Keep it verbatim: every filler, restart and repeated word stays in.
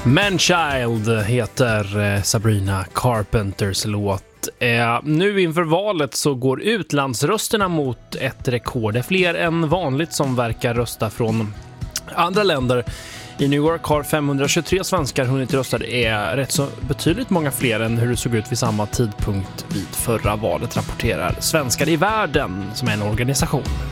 Manchild heter Sabrina Carpenters låt. Eh, nu inför valet så går utlandsrösterna mot ett rekord. Det är fler än vanligt som verkar rösta från andra länder. I New York har femhundratjugotre svenskar hunnit rösta. Det är rätt så betydligt många fler än hur det såg ut vid samma tidpunkt vid förra valet, rapporterar Svenskar i världen, som är en organisation.